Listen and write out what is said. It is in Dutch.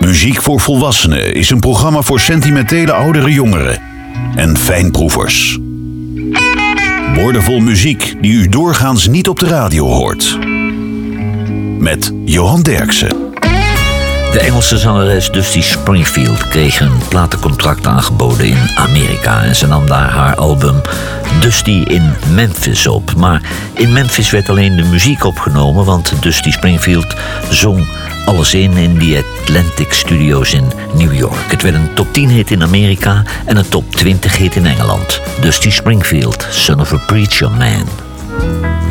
Muziek voor Volwassenen is een programma voor sentimentele oudere jongeren en fijnproevers. Woordenvol muziek die u doorgaans niet op de radio hoort. Met Johan Derksen. De Engelse zangeres Dusty Springfield kreeg een platencontract aangeboden in Amerika en ze nam daar haar album Dusty in Memphis op. Maar in Memphis werd alleen de muziek opgenomen, want Dusty Springfield zong alles in die Atlantic Studios in New York. Het werd een top 10 hit in Amerika en een top 20 hit in Engeland. Dusty Springfield, Son of a Preacher Man.